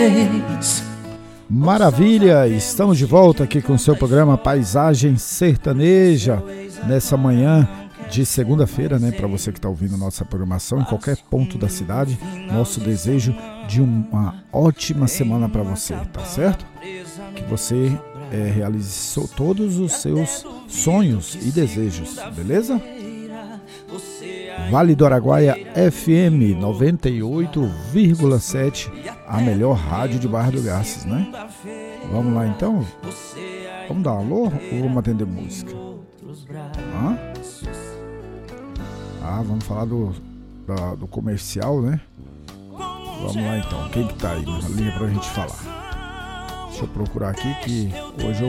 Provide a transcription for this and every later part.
vez. Maravilha, estamos de volta aqui com o seu programa Paisagem Sertaneja, nessa manhã de segunda-feira, né? Para você que está ouvindo nossa programação em qualquer ponto da cidade, nosso desejo de uma ótima semana para você, tá certo? Que você realize todos os seus sonhos e desejos, beleza? Vale do Araguaia FM 98,7, a melhor rádio de Barra do Garças, né? Vamos lá então? Vamos dar um alô ou vamos atender música? Vamos falar do comercial, né? Vamos lá então, quem que tá aí na linha pra gente falar? Deixa eu procurar aqui que hoje eu...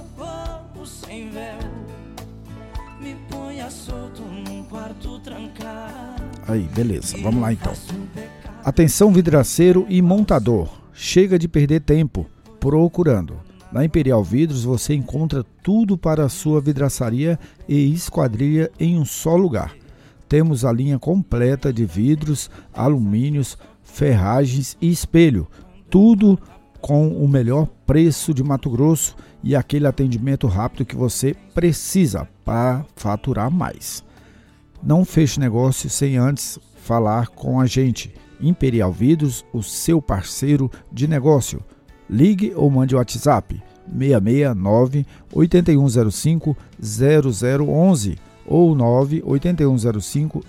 Aí, beleza, vamos lá então. Atenção vidraceiro e montador, chega de perder tempo procurando. Na Imperial Vidros você encontra tudo para a sua vidraçaria e esquadrilha em um só lugar. Temos a linha completa de vidros, alumínios, ferragens e espelho, tudo com o melhor preço de Mato Grosso e aquele atendimento rápido que você precisa para faturar mais. Não feche negócio sem antes falar com a gente. Imperial Vidros, o seu parceiro de negócio. Ligue ou mande o WhatsApp 669 8105 0011 ou 98105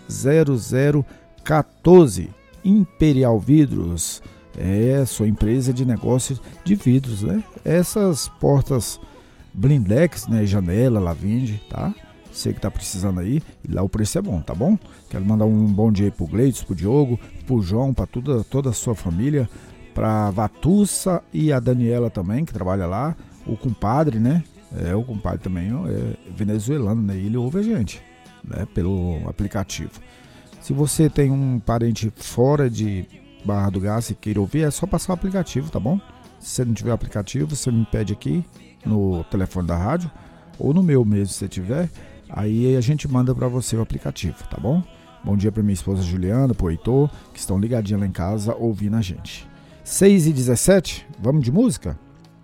0014. Imperial Vidros é sua empresa de negócios de vidros, né? Essas portas blindex, né? Janela, lavinde, tá? Você que tá precisando aí, e lá o preço é bom, tá bom? Quero mandar um bom dia aí pro Gleitos, pro Diogo, pro João, pra toda a sua família, pra Vatussa e a Daniela também, que trabalha lá, o compadre, né? O compadre também é venezuelano, né? Ele ouve a gente, né? Pelo aplicativo. Se você tem um parente fora de Barra do Garças e queira ouvir, é só passar o aplicativo, tá bom? Se você não tiver aplicativo, você me pede aqui no telefone da rádio, ou no meu mesmo, se você tiver. Aí a gente manda pra você o aplicativo, tá bom? Bom dia pra minha esposa Juliana, pro Heitor, que estão ligadinhos lá em casa ouvindo a gente. 6h17, vamos de música?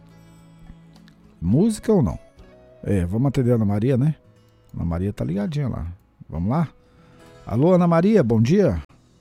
Música ou não? Vamos atender a Ana Maria, né? Ana Maria tá ligadinha lá. Vamos lá? Alô, Ana Maria, bom dia.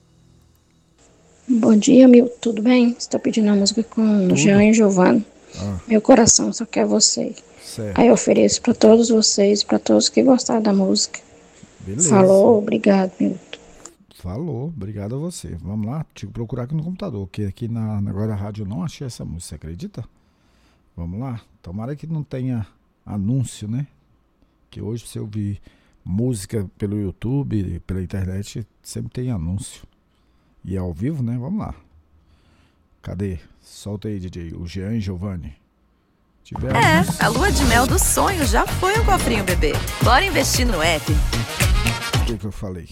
Bom dia, Milton, tudo bem? Estou pedindo a música com Jean e Giovanni. Meu coração só quer você. Certo. Aí eu ofereço para todos vocês, para todos que gostaram da música. Beleza. Falou, obrigado, Milton. Falou, obrigado a você. Vamos lá, tive que procurar aqui no computador, que aqui na Agora Rádio eu não achei essa música, você acredita? Vamos lá, tomara que não tenha anúncio, né? Que hoje você ouvir música pelo YouTube, pela internet, sempre tem anúncio. E é ao vivo, né? Vamos lá. Cadê? Solta aí, DJ, o Jean e Giovanni. A lua de mel dos sonhos já foi um cofrinho bebê. Bora investir no app. O que eu falei?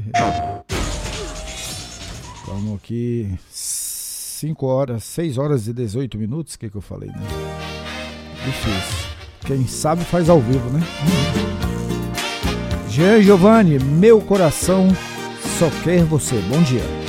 Vamos aqui 6 horas e 18 minutos. O que eu falei, né? Difícil. Quem sabe faz ao vivo, né? Jean Giovanni, meu coração só quer você. Bom dia.